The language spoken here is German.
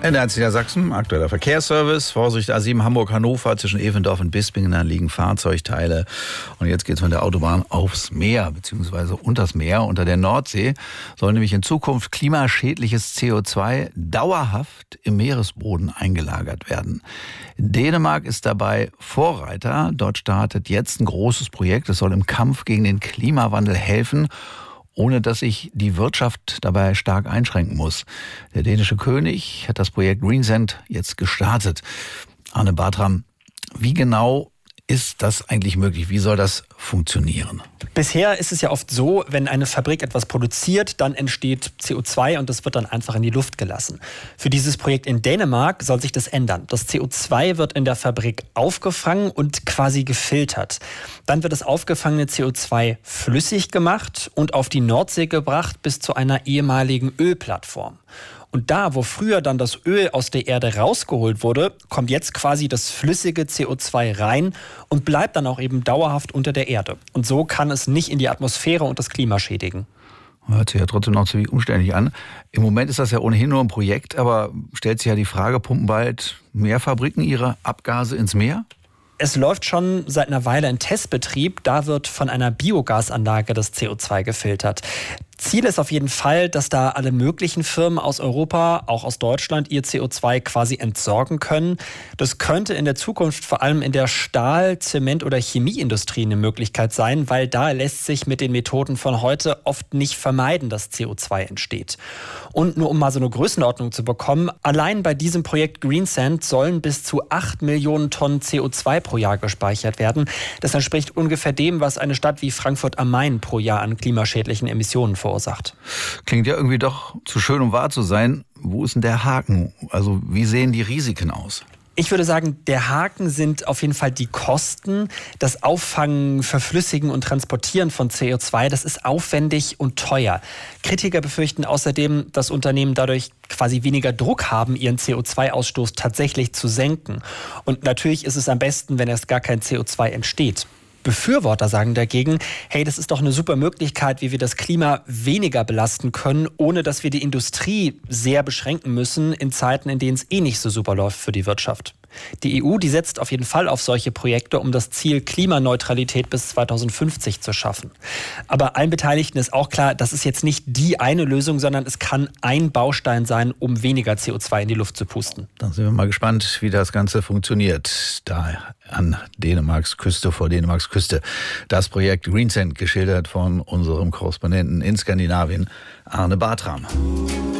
NDR Niedersachsen, aktueller Verkehrsservice. Vorsicht, A7 Hamburg-Hannover, zwischen Evendorf und Bispingen, da liegen Fahrzeugteile. Und jetzt geht es von der Autobahn aufs Meer, beziehungsweise unters Meer. Unter der Nordsee soll nämlich in Zukunft klimaschädliches CO2 dauerhaft im Meeresboden eingelagert werden. Dänemark ist dabei Vorreiter. Dort startet jetzt ein großes Projekt. Es soll im Kampf gegen den Klimawandel helfen, ohne dass sich die Wirtschaft dabei stark einschränken muss. Der dänische König hat das Projekt Greensand jetzt gestartet. Arne Bartram, wie genau ist das eigentlich möglich? Wie soll das funktionieren? Bisher ist es ja oft so, wenn eine Fabrik etwas produziert, dann entsteht CO2 und das wird dann einfach in die Luft gelassen. Für dieses Projekt in Dänemark soll sich das ändern. Das CO2 wird in der Fabrik aufgefangen und quasi gefiltert. Dann wird das aufgefangene CO2 flüssig gemacht und auf die Nordsee gebracht bis zu einer ehemaligen Ölplattform. Und da, wo früher dann das Öl aus der Erde rausgeholt wurde, kommt jetzt quasi das flüssige CO2 rein und bleibt dann auch eben dauerhaft unter der Erde. Und so kann es nicht in die Atmosphäre und das Klima schädigen. Hört sich ja trotzdem noch ziemlich umständlich an. Im Moment ist das ja ohnehin nur ein Projekt, aber stellt sich ja die Frage, pumpen bald mehr Fabriken ihre Abgase ins Meer? Es läuft schon seit einer Weile ein Testbetrieb. Da wird von einer Biogasanlage das CO2 gefiltert. Ziel ist auf jeden Fall, dass da alle möglichen Firmen aus Europa, auch aus Deutschland, ihr CO2 quasi entsorgen können. Das könnte in der Zukunft vor allem in der Stahl-, Zement- oder Chemieindustrie eine Möglichkeit sein, weil da lässt sich mit den Methoden von heute oft nicht vermeiden, dass CO2 entsteht. Und nur um mal so eine Größenordnung zu bekommen, allein bei diesem Projekt Greensand sollen bis zu 8 Millionen Tonnen CO2 pro Jahr gespeichert werden. Das entspricht ungefähr dem, was eine Stadt wie Frankfurt am Main pro Jahr an klimaschädlichen Emissionen verursacht. Klingt ja irgendwie doch zu schön, um wahr zu sein. Wo ist denn der Haken? Also wie sehen die Risiken aus? Ich würde sagen, der Haken sind auf jeden Fall die Kosten. Das Auffangen, Verflüssigen und Transportieren von CO2, das ist aufwendig und teuer. Kritiker befürchten außerdem, dass Unternehmen dadurch quasi weniger Druck haben, ihren CO2-Ausstoß tatsächlich zu senken. Und natürlich ist es am besten, wenn erst gar kein CO2 entsteht. Befürworter sagen dagegen, hey, das ist doch eine super Möglichkeit, wie wir das Klima weniger belasten können, ohne dass wir die Industrie sehr beschränken müssen in Zeiten, in denen es eh nicht so super läuft für die Wirtschaft. Die EU, die setzt auf jeden Fall auf solche Projekte, um das Ziel Klimaneutralität bis 2050 zu schaffen. Aber allen Beteiligten ist auch klar, das ist jetzt nicht die eine Lösung, sondern es kann ein Baustein sein, um weniger CO2 in die Luft zu pusten. Dann sind wir mal gespannt, wie das Ganze funktioniert. Da an Dänemarks Küste, vor Dänemarks Küste. Das Projekt Greensand, geschildert von unserem Korrespondenten in Skandinavien, Arne Bartram.